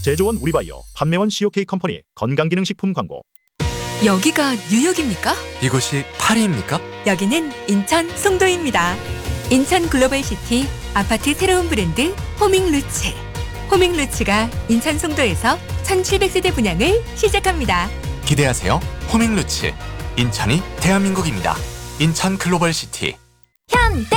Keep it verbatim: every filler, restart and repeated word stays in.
제조원 우리바이오, 판매원 씨오케이 컴퍼니 건강기능식품 광고. 여기가 뉴욕입니까? 이곳이 파리입니까? 여기는 인천 송도입니다. 인천 글로벌시티 아파트 새로운 브랜드 호밍루츠. 호밍루츠가 인천 송도에서 천칠백 세대 분양을 시작합니다. 기대하세요. 호밍루츠. 인천이 대한민국입니다. 인천 글로벌시티. 현대